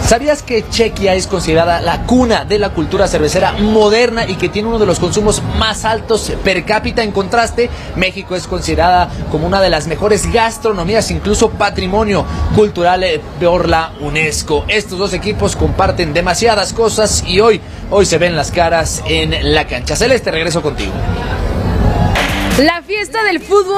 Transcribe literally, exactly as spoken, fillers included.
¿Sabías que Chequia es considerada la cuna de la cultura cervecera moderna y que tiene uno de los consumos más altos per cápita? En contraste, México es considerada como una de las mejores gastronomías, incluso patrimonio cultural por la UNESCO. Estos dos equipos comparten demasiadas cosas y hoy, hoy se ven las caras en la cancha. Celeste, regreso contigo. La fiesta del fútbol